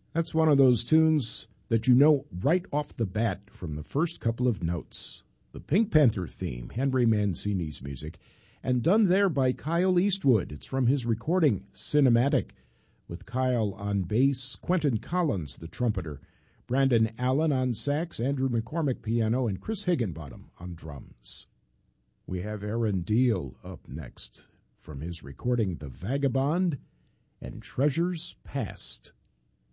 That's one of those tunes that you know right off the bat from the first couple of notes. The Pink Panther theme, Henry Mancini's music, and done there by Kyle Eastwood. It's from his recording, Cinematic, with Kyle on bass, Quentin Collins, the trumpeter, Brandon Allen on sax, Andrew McCormick piano, and Chris Higginbottom on drums. We have Aaron Deal up next from his recording The Vagabond and Treasures Past.